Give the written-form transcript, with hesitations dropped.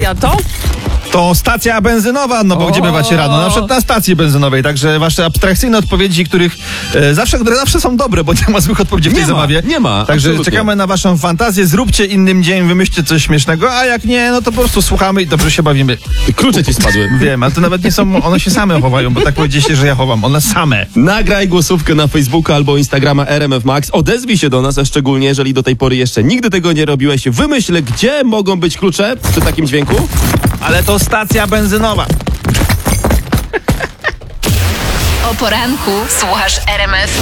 stacja to? To stacja benzynowa, no bo gdzie bywacie rano? Na przykład na stacji benzynowej, także wasze abstrakcyjne odpowiedzi, które zawsze są dobre, bo nie ma złych odpowiedzi w tej zabawie. Nie ma, Także absolutnie. czekamy na waszą fantazję, zróbcie innym dzień, wymyślcie coś śmiesznego, a jak nie, no to po prostu słuchamy i dobrze się bawimy. Klucze ci spadły. Wiem, ale to nawet nie są, one się same chowają, bo tak powiedzieliście, że ja chowam, one same. Nagraj głosówkę na Facebooka albo Instagrama RMF Max. Odezwij się do nas, a szczególnie jeżeli do tej pory jeszcze nigdy tego nie robiłeś. Wymyśl, gdzie mogą być klucze przy takim dźwięku. Ale to stacja benzynowa. O poranku słuchasz RMF